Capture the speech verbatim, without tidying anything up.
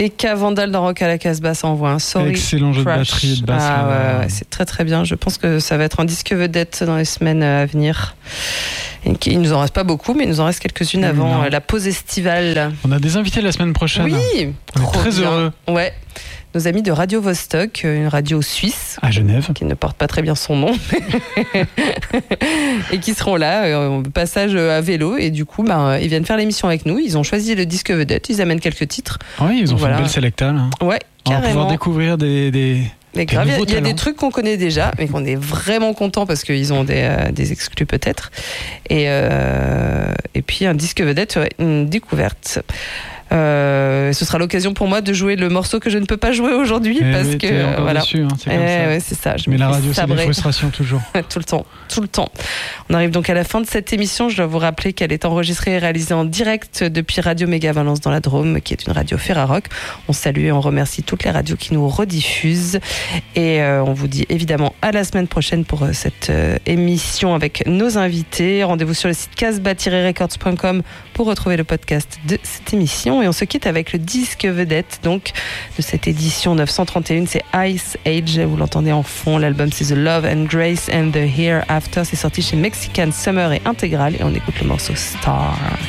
Et K Vandal dans Rock à la Casbah, ça envoie un Sorry. Excellent jeu Crash. de batterie et de basse. Ah, ouais, ouais, c'est très très bien. Je pense que ça va être un disque vedette dans les semaines à venir. Et il nous en reste pas beaucoup, mais il nous en reste quelques-unes avant non. la pause estivale. On a des invités la semaine prochaine. Oui, on est très bien. heureux. Ouais. Nos amis de Radio Vostok, une radio suisse. À Genève. Qui ne porte pas très bien son nom. Et qui seront là, au passage à vélo. Et du coup, ben, ils viennent faire l'émission avec nous. Ils ont choisi le disque vedette. Ils amènent quelques titres. Oui, ils ont voilà. fait une belle sélecta. Là. Ouais, on carrément. va pouvoir découvrir des... des... Mais grave, il y, y a des trucs qu'on connaît déjà, mais qu'on est vraiment content parce qu'ils ont des, euh, des exclus peut-être. Et, euh, et puis un disque vedette, ouais, une découverte. Euh, ce sera l'occasion pour moi de jouer le morceau que je ne peux pas jouer aujourd'hui eh parce oui, que euh, voilà. Dessus, hein, c'est, eh comme ça. Ouais, c'est ça. Je mais la radio, sabrer. C'est des frustrations toujours. tout le temps, tout le temps. On arrive donc à la fin de cette émission. Je dois vous rappeler qu'elle est enregistrée et réalisée en direct depuis Radio Méga Valence dans la Drôme, qui est une radio Ferrarock. On salue et on remercie toutes les radios qui nous rediffusent et euh, on vous dit évidemment à la semaine prochaine pour euh, cette euh, émission avec nos invités. Rendez-vous sur le site casbah tiret records point com pour retrouver le podcast de cette émission et on se quitte avec le disque vedette donc de cette édition neuf cent trente et un, c'est Ice Age, vous l'entendez en fond, l'album c'est The Love and Grace and the Hereafter, c'est sorti chez Mexican Summer et Intégral et on écoute le morceau Star.